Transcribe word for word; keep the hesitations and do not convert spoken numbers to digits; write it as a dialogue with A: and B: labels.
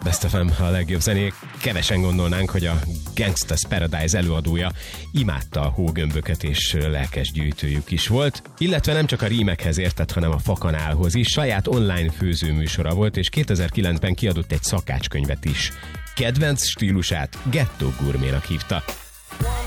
A: Best ef em, a legjobb zenék. Kevesen gondolnánk, hogy a Gangsta's Paradise előadója imádta a hógömböket, és lelkes gyűjtőjük is volt. Illetve nem csak a rímekhez értett, hanem a fakanálhoz is. Saját online főzőműsora volt, és kétezer-kilencben kiadott egy szakácskönyvet is. Kedvenc stílusát Ghetto Gourménak hívta.